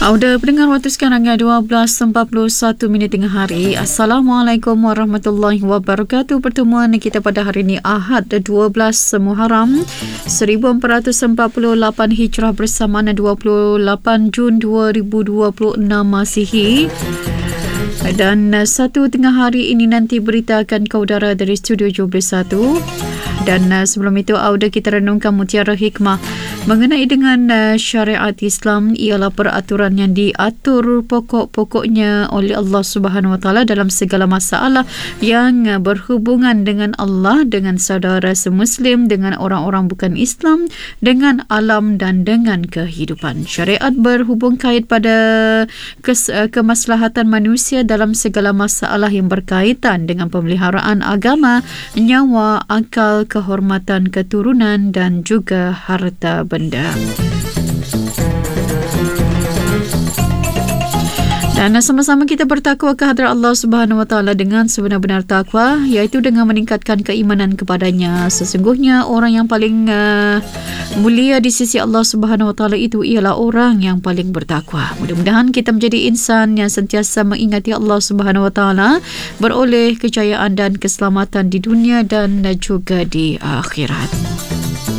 Auda pendengar, waktu sekarang 12.41 tengah hari. Assalamualaikum warahmatullahi wabarakatuh. Pertemuan kita pada hari ini Ahad 12 Muharram 1448 Hijrah bersamaan 28 Jun 2026 Masihi. Dan satu tengah hari ini nanti berita akan ke udara dari Studio 71. Dan sebelum itu, Auda kita renungkan mutiara hikmah mengenai dengan syariat Islam ialah peraturan yang diatur pokok-pokoknya oleh Allah Subhanahu Wa Taala dalam segala masalah yang berhubungan dengan Allah, dengan saudara semuslim, dengan orang-orang bukan Islam, dengan alam dan dengan kehidupan. Syariat berhubung kait pada kemaslahatan manusia dalam segala masalah yang berkaitan dengan pemeliharaan agama, nyawa, akal, kehormatan, keturunan dan juga harta benda. Dan sama-sama kita bertakwa ke hadrat Allah Subhanahu Wa Taala dengan sebenar-benar takwa, iaitu dengan meningkatkan keimanan kepadanya. Sesungguhnya orang yang paling mulia di sisi Allah Subhanahu Wa Taala itu ialah orang yang paling bertakwa. Mudah-mudahan kita menjadi insan yang sentiasa mengingati Allah Subhanahu Wa Taala, beroleh kejayaan dan keselamatan di dunia dan juga di akhirat.